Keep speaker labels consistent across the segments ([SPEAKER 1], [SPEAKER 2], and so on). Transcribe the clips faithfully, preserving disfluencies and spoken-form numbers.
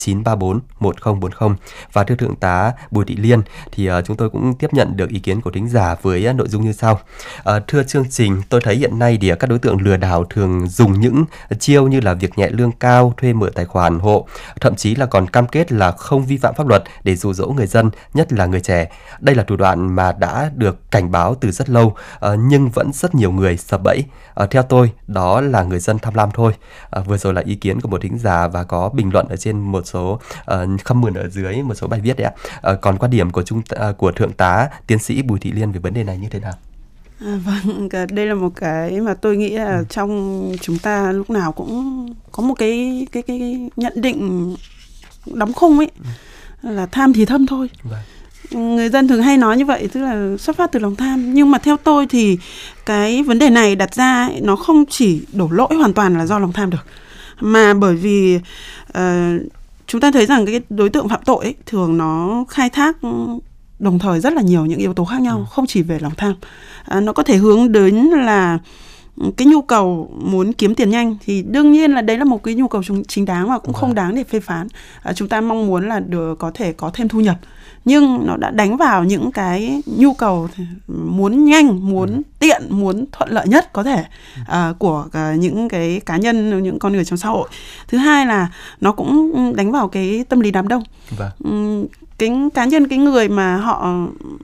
[SPEAKER 1] chín ba bốn một không bốn không. Và thưa Thượng tá Bùi Thị Liên, thì uh, chúng tôi cũng tiếp nhận được ý kiến của thính giả với uh, nội dung như sau. Uh, thưa chương trình, tôi thấy hiện nay thì uh, các đối tượng lừa đảo thường dùng những chiêu như là việc nhẹ lương cao, thuê mở tài khoản hộ, thậm chí là còn cam kết là không vi phạm pháp luật để dụ dỗ người dân, nhất là người trẻ. Đây là thủ đoạn mà đã được cảnh báo từ rất lâu, uh, nhưng vẫn rất nhiều người sập bẫy. Uh, theo tôi, đó là người dân tham lam thôi. Uh, vừa rồi là ý kiến của một thính giả và có bình luận ở trên một số uh, comment ở dưới một số bài viết đấy ạ. Uh, còn quan điểm của chúng uh, của Thượng tá Tiến sĩ Bùi Thị Liên về vấn đề này như thế nào?
[SPEAKER 2] À, vâng, đây là một cái mà tôi nghĩ là ừ. trong chúng ta lúc nào cũng có một cái cái cái nhận định đóng khung ấy, ừ. là tham thì thâm thôi. Vâng. Người dân thường hay nói như vậy, tức là xuất phát từ lòng tham. Nhưng mà theo tôi thì cái vấn đề này đặt ra ấy, nó không chỉ đổ lỗi hoàn toàn là do lòng tham được, mà bởi vì uh, chúng ta thấy rằng cái đối tượng phạm tội ấy, thường nó khai thác đồng thời rất là nhiều những yếu tố khác nhau, ừ. không chỉ về lòng tham. À, nó có thể hướng đến là cái nhu cầu muốn kiếm tiền nhanh, thì đương nhiên là đấy là một cái nhu cầu chính đáng và cũng ừ. không đáng để phê phán. À, chúng ta mong muốn là được có thể có thêm thu nhập, nhưng nó đã đánh vào những cái nhu cầu muốn nhanh, muốn ừ. tiện, muốn thuận lợi nhất có thể uh, của uh, những cái cá nhân, những con người trong xã hội. Thứ hai là nó cũng đánh vào cái tâm lý đám đông. Vâng. Um, cái cá nhân, cái người mà họ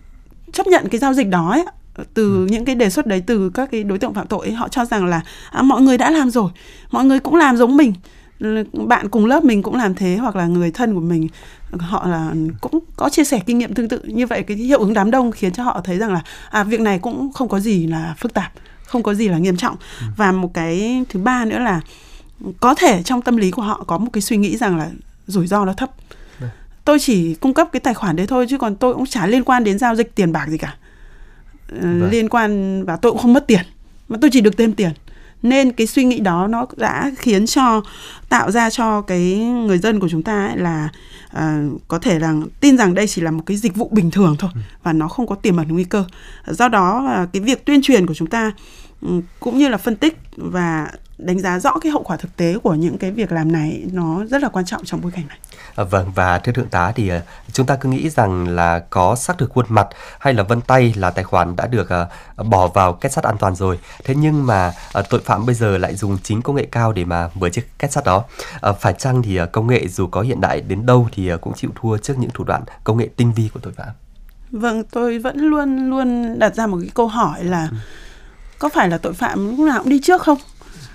[SPEAKER 2] chấp nhận cái giao dịch đó ấy, từ ừ. những cái đề xuất đấy từ các cái đối tượng phạm tội ấy, họ cho rằng là à, mọi người đã làm rồi, mọi người cũng làm giống mình, bạn cùng lớp mình cũng làm thế, hoặc là người thân của mình họ là cũng có chia sẻ kinh nghiệm tương tự. Như vậy cái hiệu ứng đám đông khiến cho họ thấy rằng là à, việc này cũng không có gì là phức tạp, không có gì là nghiêm trọng. ừ. Và một cái thứ ba nữa là có thể trong tâm lý của họ có một cái suy nghĩ rằng là rủi ro nó thấp. ừ. Tôi chỉ cung cấp cái tài khoản đấy thôi, chứ còn tôi cũng chả liên quan đến giao dịch tiền bạc gì cả. Vâng. Liên quan, và tôi cũng không mất tiền, mà tôi chỉ được thêm tiền. Nên cái suy nghĩ đó nó đã khiến cho tạo ra cho cái người dân của chúng ta ấy là uh, có thể là tin rằng đây chỉ là một cái dịch vụ bình thường thôi, ừ. và nó không có tiềm ẩn nguy cơ. Do đó uh, cái việc tuyên truyền của chúng ta um, cũng như là phân tích và đánh giá rõ cái hậu quả thực tế của những cái việc làm này nó rất là quan trọng trong bối cảnh này.
[SPEAKER 1] À, vâng, và thưa Thượng tá thì uh, chúng ta cứ nghĩ rằng là có xác thực khuôn mặt hay là vân tay là tài khoản đã được uh, bỏ vào két sắt an toàn rồi. Thế nhưng mà uh, tội phạm bây giờ lại dùng chính công nghệ cao để mà mở chiếc két sắt đó. Uh, phải chăng thì uh, công nghệ dù có hiện đại đến đâu thì uh, cũng chịu thua trước những thủ đoạn công nghệ tinh vi của tội phạm?
[SPEAKER 2] Vâng, tôi vẫn luôn luôn đặt ra một cái câu hỏi là ừ. có phải là tội phạm lúc nào cũng đi trước không?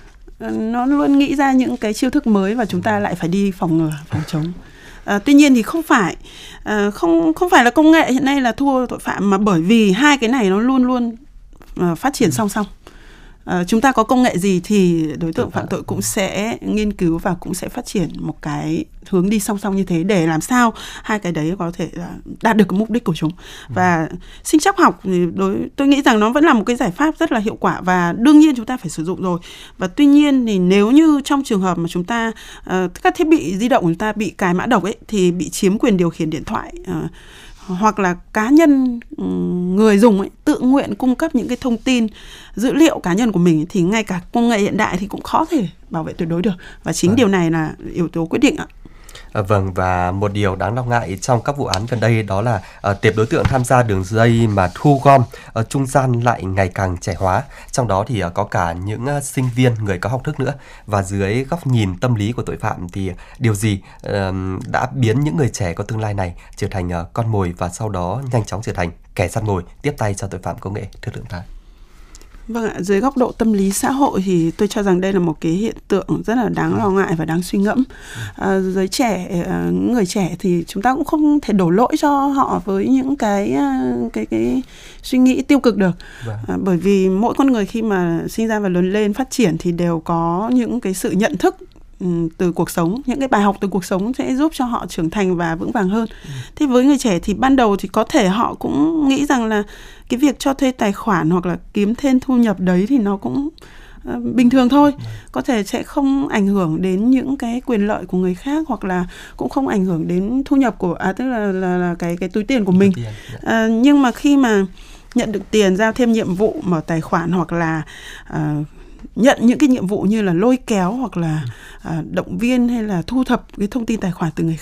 [SPEAKER 2] Nó luôn nghĩ ra những cái chiêu thức mới và chúng ta lại phải đi phòng ngừa, phòng chống. À, tuy nhiên thì không phải à, không không phải là công nghệ hiện nay là thua tội phạm, mà bởi vì hai cái này nó luôn luôn à, phát triển song song. À, chúng ta có công nghệ gì thì đối tượng phạm tội cũng sẽ nghiên cứu và cũng sẽ phát triển một cái hướng đi song song như thế, để làm sao hai cái đấy có thể đạt được cái mục đích của chúng. Và sinh trắc học thì đối tôi nghĩ rằng nó vẫn là một cái giải pháp rất là hiệu quả, và đương nhiên chúng ta phải sử dụng rồi. Và tuy nhiên thì nếu như trong trường hợp mà chúng ta uh, các thiết bị di động của chúng ta bị cài mã độc ấy, thì bị chiếm quyền điều khiển điện thoại, uh, hoặc là cá nhân người dùng ấy, tự nguyện cung cấp những cái thông tin dữ liệu cá nhân của mình ấy, thì ngay cả công nghệ hiện đại thì cũng khó thể bảo vệ tuyệt đối được. Và chính à. điều này là yếu tố quyết định ạ.
[SPEAKER 1] À, vâng, và một điều đáng lo ngại trong các vụ án gần đây đó là uh, tệp đối tượng tham gia đường dây mà thu gom uh, trung gian lại ngày càng trẻ hóa. Trong đó thì uh, có cả những uh, sinh viên, người có học thức nữa. Và dưới góc nhìn tâm lý của tội phạm thì điều gì uh, đã biến những người trẻ có tương lai này trở thành uh, con mồi và sau đó nhanh chóng trở thành kẻ săn mồi tiếp tay cho tội phạm công nghệ, thưa Thượng tá?
[SPEAKER 2] Vâng ạ, dưới góc độ tâm lý xã hội thì tôi cho rằng đây là một cái hiện tượng rất là đáng lo ngại và đáng suy ngẫm. À, giới trẻ, người trẻ thì chúng ta cũng không thể đổ lỗi cho họ với những cái cái cái suy nghĩ tiêu cực được. À, bởi vì mỗi con người khi mà sinh ra và lớn lên phát triển thì đều có những cái sự nhận thức từ cuộc sống, những cái bài học từ cuộc sống sẽ giúp cho họ trưởng thành và vững vàng hơn. Ừ. Thế với người trẻ thì ban đầu thì có thể họ cũng nghĩ rằng là cái việc cho thuê tài khoản hoặc là kiếm thêm thu nhập đấy thì nó cũng uh, bình thường thôi. Ừ. Có thể sẽ không ảnh hưởng đến những cái quyền lợi của người khác, hoặc là cũng không ảnh hưởng đến thu nhập của, à tức là, là, là cái, cái túi tiền của mình. Tiền. Uh, nhưng mà khi mà nhận được tiền, giao thêm nhiệm vụ, mở tài khoản hoặc là uh, nhận những cái nhiệm vụ như là lôi kéo hoặc là à, động viên hay là thu thập cái thông tin tài khoản từ người khác.